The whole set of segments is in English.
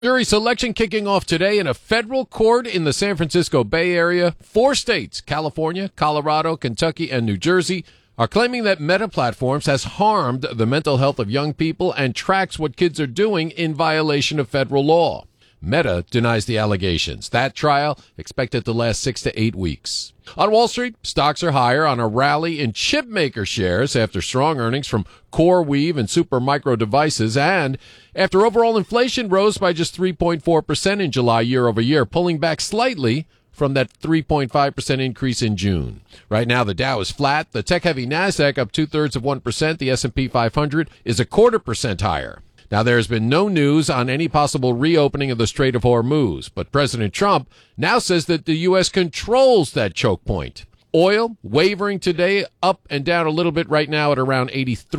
Jury selection kicking off today in a federal court in the San Francisco Bay Area. 4 states, California, Colorado, Kentucky, and New Jersey, are claiming that Meta Platforms has harmed the mental health of young people and tracks what kids are doing in violation of federal law. Meta denies the allegations. That trial expected to last 6 to 8 weeks. On Wall Street, stocks are higher on a rally in chipmaker shares after strong earnings from CoreWeave and Supermicro Devices, and after overall inflation rose by just 3.4% in July year over year, pulling back slightly from that 3.5% increase in June. Right now, the Dow is flat. The tech-heavy NASDAQ up 0.2%. The S&P 500 is 0.25% higher. Now, there has been no news on any possible reopening of the Strait of Hormuz, but President Trump now says that the U.S. controls that choke point. Oil wavering today, up and down a little bit right now at around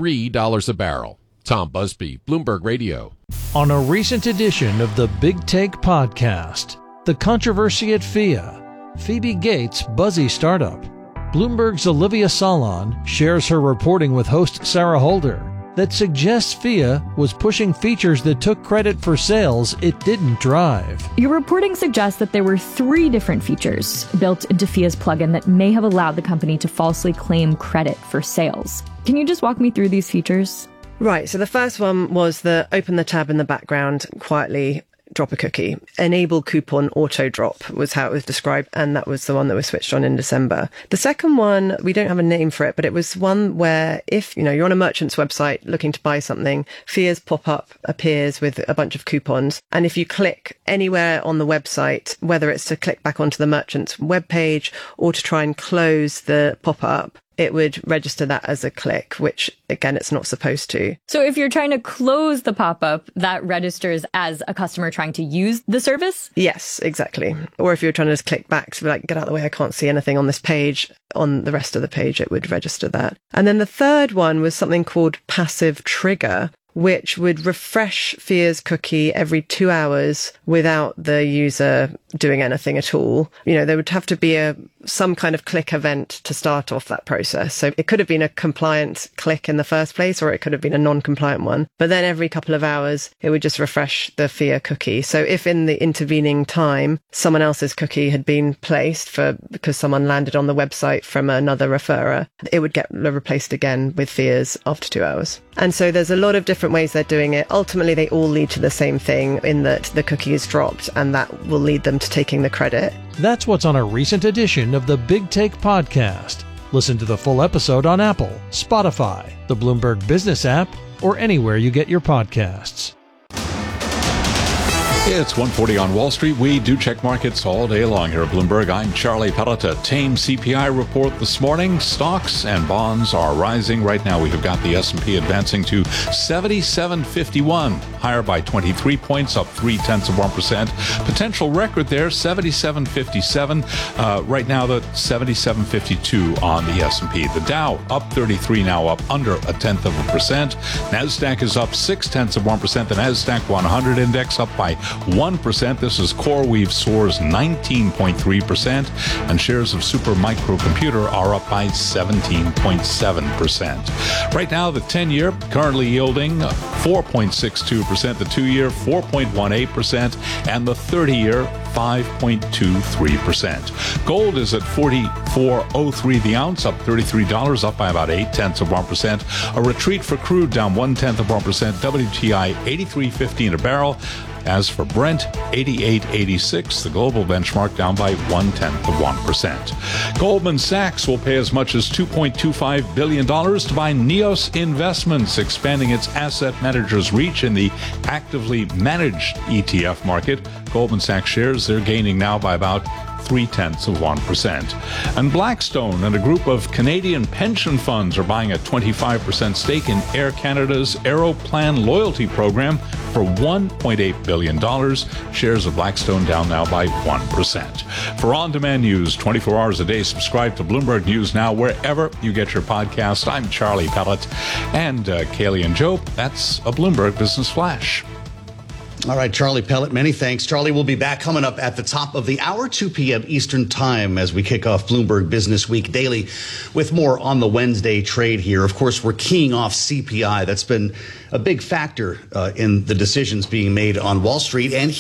$83 a barrel. Tom Busby, Bloomberg Radio. On a recent edition of the Big Take podcast, the controversy at FIA, Phoebe Gates' buzzy startup. Bloomberg's Olivia Salon shares her reporting with host Sarah Holder that suggests FIA was pushing features that took credit for sales it didn't drive. Your reporting suggests that there were 3 different features built into FIA's plugin that may have allowed the company to falsely claim credit for sales. Can you just walk me through these features? Right, so the first one was the open the tab in the background, quietly drop a cookie. Enable coupon auto drop was how it was described, and that was the one that was switched on in December. The second one, we don't have a name for it, but it was one where if you're on a merchant's website looking to buy something, FIA's pop-up appears with a bunch of coupons, and if you click anywhere on the website, whether it's to click back onto the merchant's webpage or to try and close the pop-up, it would register that as a click, which, again, it's not supposed to. So if you're trying to close the pop-up, that registers as a customer trying to use the service? Yes, exactly. Or if you're trying to just click back to be like, get out of the way, I can't see anything on this page, on the rest of the page, it would register that. And then the third one was something called passive trigger, which would refresh FIA's cookie every 2 hours without the user doing anything at all. There would have to be some kind of click event to start off that process. So it could have been a compliant click in the first place, or it could have been a non-compliant one. But then every couple of hours, it would just refresh the FIA cookie. So if in the intervening time, someone else's cookie had been placed because someone landed on the website from another referrer, it would get replaced again with FIA's after 2 hours. And so there's a lot of different ways they're doing it. Ultimately, they all lead to the same thing in that the cookie is dropped, and that will lead them to taking the credit. That's what's on a recent edition of the Big Take podcast. Listen to the full episode on Apple, Spotify, the Bloomberg Business app, or anywhere you get your podcasts. It's 1:40 on Wall Street. We do check markets all day long here at Bloomberg. I'm Charlie Pellet. Tame CPI report this morning. Stocks and bonds are rising. Right now, we have got the S&P advancing to 77.51, higher by 23 points, up 0.3%. Potential record there, 77.57. Right now, the 77.52 on the S&P. The Dow up 33 now, up under 0.1%. NASDAQ is up 0.6%. The NASDAQ 100 index up by 1%. This is CoreWeave soars 19.3%, and shares of Supermicro Computer are up by 17.7%. Right now, the 10-year currently yielding 4.62%, the 2-year 4.18%, and the 30-year 5.23%. Gold is at $44.03 the ounce, up $33, up by about 0.8%. A retreat for crude, down 0.1%. WTI 83.15 a barrel. As for Brent, 88.86, the global benchmark down by 0.1%. Goldman Sachs will pay as much as $2.25 billion to buy Neos Investments, expanding its asset manager's reach in the actively managed ETF market. Goldman Sachs shares, they're gaining now by about 0.3%. And Blackstone and a group of Canadian pension funds are buying a 25% stake in Air Canada's Aeroplan loyalty program for $1.8 billion. Shares of Blackstone down now by 1%. For on-demand news 24 hours a day, subscribe to Bloomberg News Now wherever you get your podcast. I'm Charlie Pellet, and Kaylee and Joe, that's a Bloomberg Business Flash. All right, Charlie Pellet, many thanks. Charlie will be back coming up at the top of the hour, 2 p.m. Eastern Time, as we kick off Bloomberg Business Week Daily with more on the Wednesday trade here. Of course, we're keying off CPI. That's been a big factor in the decisions being made on Wall Street and